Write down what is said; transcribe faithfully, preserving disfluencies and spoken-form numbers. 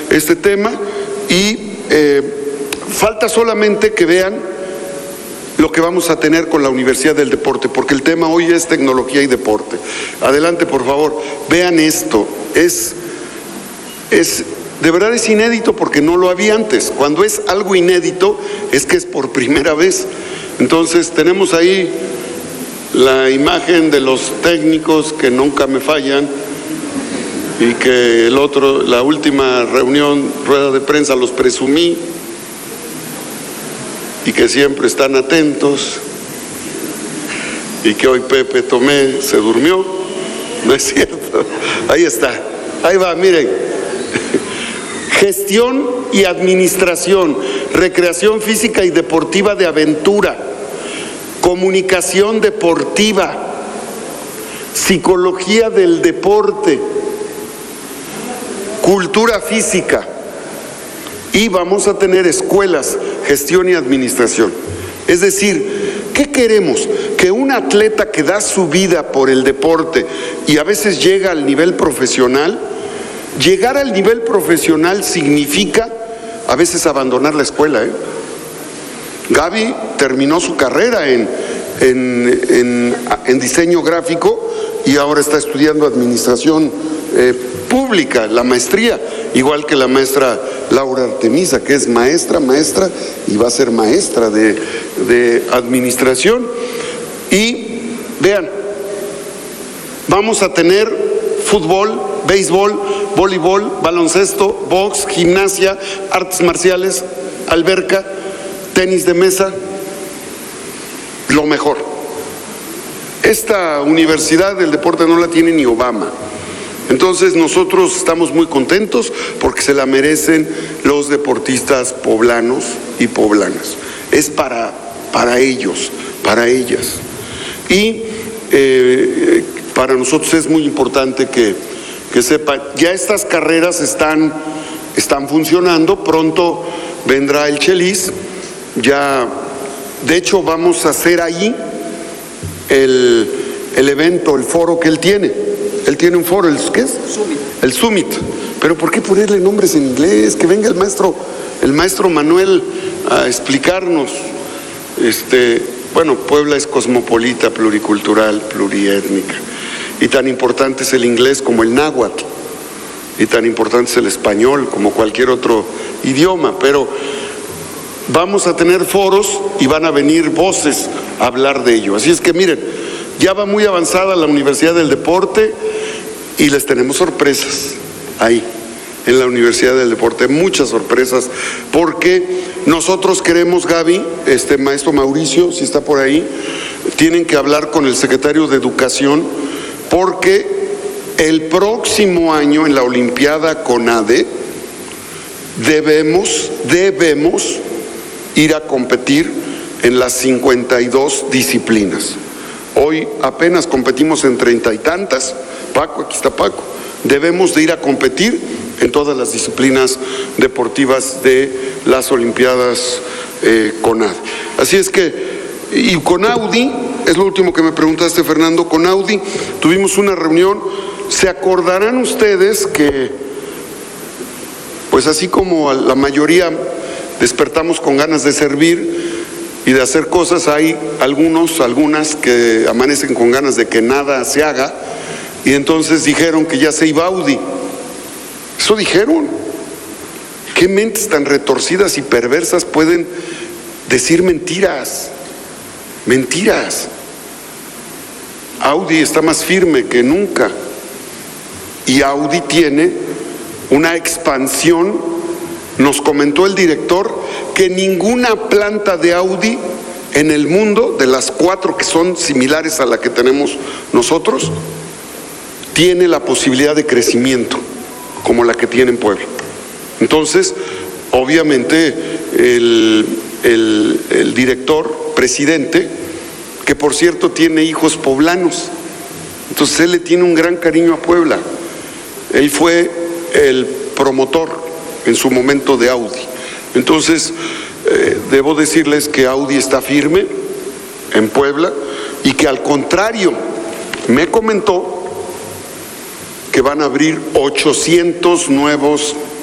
este tema y eh, falta solamente que vean lo que vamos a tener con la Universidad del Deporte, porque el tema hoy es tecnología y deporte. Adelante, por favor, vean esto, es, es, de verdad es inédito porque no lo había antes. Cuando es algo inédito es que es por primera vez. Entonces tenemos ahí la imagen de los técnicos que nunca me fallan y que el otro, la última reunión, rueda de prensa, los presumí y que siempre están atentos, y que hoy Pepe Tomé se durmió. No es cierto, ahí está, ahí va, miren. Gestión y administración, recreación física y deportiva de aventura, comunicación deportiva, psicología del deporte, cultura física, y vamos a tener escuelas, gestión y administración. Es decir, ¿qué queremos? Que un atleta que da su vida por el deporte y a veces llega al nivel profesional, llegar al nivel profesional significa a veces abandonar la escuela, ¿eh? Gaby terminó su carrera en, en, en, en diseño gráfico y ahora está estudiando administración eh, pública, la maestría, igual que la maestra Laura Artemisa, que es maestra, maestra y va a ser maestra de, de administración. Y vean, vamos a tener fútbol, béisbol, voleibol, baloncesto, box, gimnasia, artes marciales, alberca, tenis de mesa, lo mejor. Esta universidad del deporte no la tiene ni Obama. Entonces nosotros estamos muy contentos porque se la merecen los deportistas poblanos y poblanas. Es para, para ellos, para ellas. Y eh, para nosotros es muy importante que, que sepan, ya estas carreras están, están funcionando, pronto vendrá el Chelis, ya, de hecho vamos a hacer ahí el, el evento, el foro que él tiene. Él tiene un foro, ¿el qué es? Summit. El Summit. Pero ¿por qué ponerle nombres en inglés? Que venga el maestro, el maestro Manuel a explicarnos. Este, bueno, Puebla es cosmopolita, pluricultural, pluriétnica. Y tan importante es el inglés como el náhuatl. Y tan importante es el español como cualquier otro idioma. Pero vamos a tener foros y van a venir voces a hablar de ello. Así es que miren, ya va muy avanzada la Universidad del Deporte y les tenemos sorpresas ahí, en la Universidad del Deporte, muchas sorpresas, porque nosotros queremos, Gaby, este maestro Mauricio, si está por ahí, tienen que hablar con el secretario de Educación, porque el próximo año en la Olimpiada CONADE debemos, debemos ir a competir en las cincuenta y dos disciplinas. Hoy apenas competimos en treinta y tantas. Paco, aquí está Paco. Debemos de ir a competir en todas las disciplinas deportivas de las Olimpiadas eh, CONADE. Así es que, y con Audi, es lo último que me preguntaste, Fernando, con Audi tuvimos una reunión. Se acordarán ustedes que, pues así como la mayoría despertamos con ganas de servir y de hacer cosas, hay algunos, algunas que amanecen con ganas de que nada se haga, y entonces dijeron que ya se iba Audi. Eso dijeron. ¿Qué mentes tan retorcidas y perversas pueden decir mentiras? Mentiras. Audi está más firme que nunca, y Audi tiene una expansión. Nos comentó el director que ninguna planta de Audi en el mundo, de las cuatro que son similares a la que tenemos nosotros, tiene la posibilidad de crecimiento como la que tiene en Puebla. Entonces, obviamente, el, el, el director, presidente, que por cierto tiene hijos poblanos, entonces él le tiene un gran cariño a Puebla. Él fue el promotor en su momento de Audi. Entonces, eh, debo decirles que Audi está firme en Puebla y que al contrario, me comentó que van a abrir ochocientos nuevos